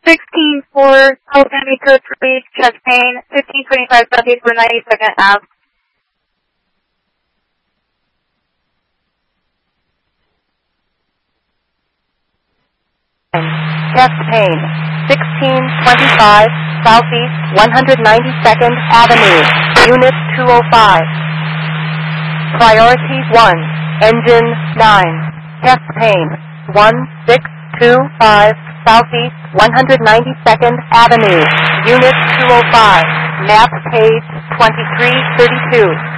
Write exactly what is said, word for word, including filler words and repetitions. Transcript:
sixteen four, Alabama code three, chest pain, fifteen twenty-five Southeast for ninety-second Ave. Chest pain, sixteen twenty-five Southeast one hundred ninety-second Avenue, Unit two oh five. Priority one, Engine nine. Chest pain, one six two five Southeast one hundred ninety-second Avenue, Unit two oh five. Map page twenty-three thirty-two.